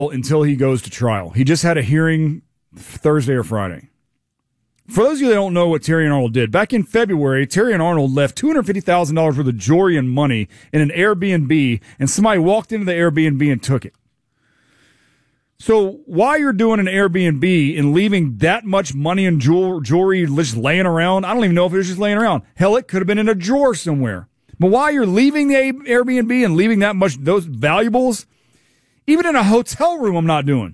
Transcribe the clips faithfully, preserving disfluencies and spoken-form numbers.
until he goes to trial. He just had a hearing Thursday or Friday. For those of you that don't know what Terrion Arnold did, back in February, Terrion Arnold left two hundred fifty thousand dollars worth of jewelry and money in an Airbnb, and somebody walked into the Airbnb and took it. So while you're doing an Airbnb and leaving that much money and jewel, jewelry just laying around, I don't even know if it was just laying around. Hell, it could have been in a drawer somewhere. But while you're leaving the Airbnb and leaving that much, those valuables, even in a hotel room, I'm not doing.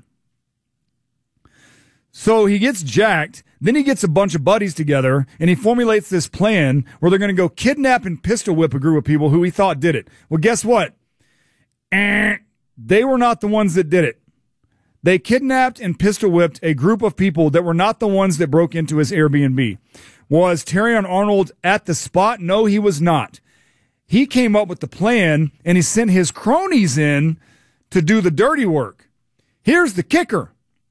So he gets jacked. Then he gets a bunch of buddies together, and he formulates this plan where they're going to go kidnap and pistol whip a group of people who he thought did it. Well, guess what? Eh, they were not the ones that did it. They kidnapped and pistol whipped a group of people that were not the ones that broke into his Airbnb. Was Terrion Arnold at the spot? No, he was not. He came up with the plan, and he sent his cronies in to do the dirty work. Here's the kicker.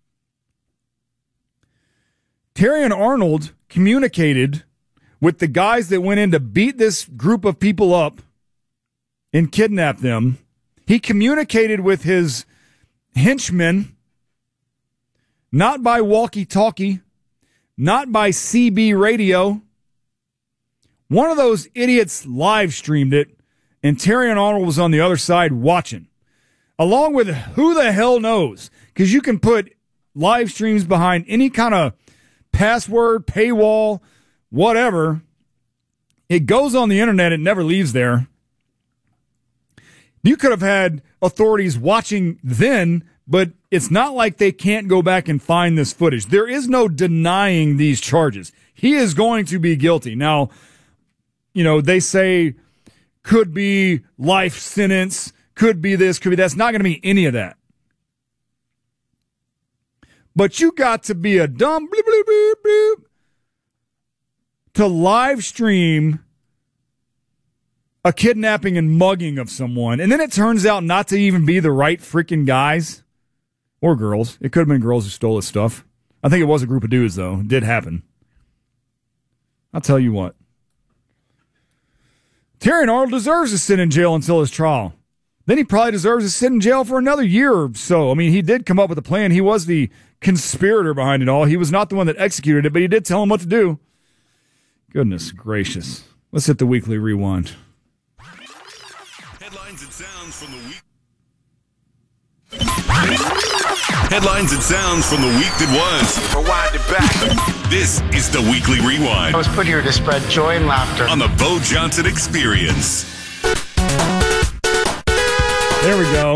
Terrion Arnold communicated with the guys that went in to beat this group of people up and kidnap them. He communicated with his henchmen, not by walkie-talkie, not by C B radio. One of those idiots live streamed it, and Terrion Arnold was on the other side watching, along with who the hell knows, because you can put live streams behind any kind of password, paywall, whatever. It goes on the internet. It never leaves there. You could have had authorities watching then, but it's not like they can't go back and find this footage. There is no denying these charges. He is going to be guilty. Now, you know, they say could be life sentence, could be this, could be that. It's not going to be any of that. But you got to be a dumb bloop, bloop, bloop, bloop, to live stream a kidnapping and mugging of someone. And then it turns out not to even be the right freaking guys or girls. It could have been girls who stole his stuff. I think it was a group of dudes, though. It did happen. I'll tell you what. Terrion Arnold deserves to sit in jail until his trial. Then he probably deserves to sit in jail for another year or so. I mean, he did come up with a plan. He was the conspirator behind it all. He was not the one that executed it, but he did tell him what to do. Goodness gracious. Let's hit the weekly rewind. Headlines and sounds from the week. Headlines and sounds from the week that was. Rewind it back. This is the weekly rewind. I was put here to spread joy and laughter on the Bo Johnson Experience. There we go.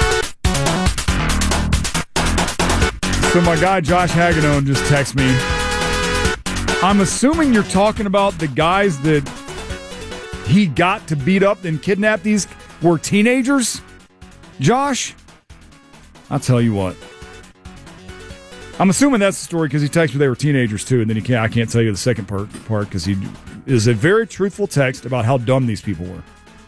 So my guy Josh Hagedorn just texted me. I'm assuming you're talking about the guys that he got to beat up and kidnap these were teenagers? Josh? I'll tell you what. I'm assuming that's the story because he texted me they were teenagers too, and then he can't, I can't tell you the second part part because he is a very truthful text about how dumb these people were.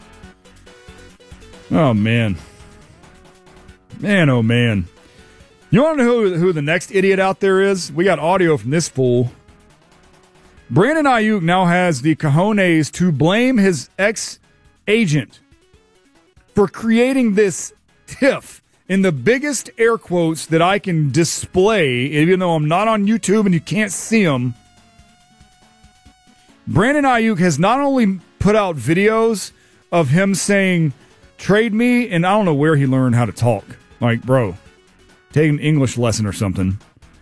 Oh, man. Man, oh, man. You want to know who, who the next idiot out there is? We got audio from this fool. Brandon Ayuk now has the cojones to blame his ex-agent for creating this tiff in the biggest air quotes that I can display, even though I'm not on YouTube and you can't see them. Brandon Ayuk has not only put out videos of him saying, trade me, and I don't know where he learned how to talk. Like, bro, take an English lesson or something.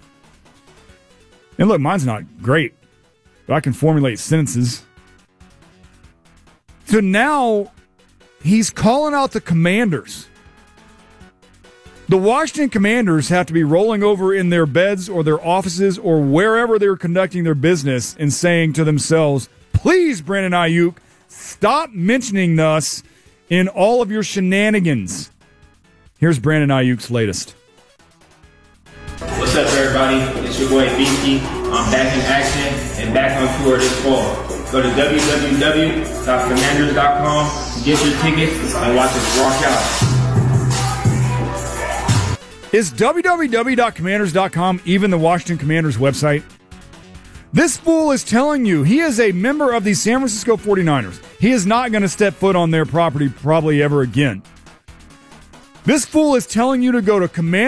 And look, mine's not great, but I can formulate sentences. So now he's calling out the Commanders. The Washington Commanders have to be rolling over in their beds or their offices or wherever they're conducting their business and saying to themselves, please, Brandon Ayuk, stop mentioning us in all of your shenanigans. Here's Brandon Ayuk's latest. What's up, everybody? It's your boy Beaky. I'm back in action and back on tour this fall. Go to w w w dot commanders dot com, get your tickets, and watch us rock out. Is w w w dot commanders dot com even the Washington Commanders website? This fool is telling you he is a member of the San Francisco forty-niners. He is not going to step foot on their property probably ever again. This fool is telling you to go to command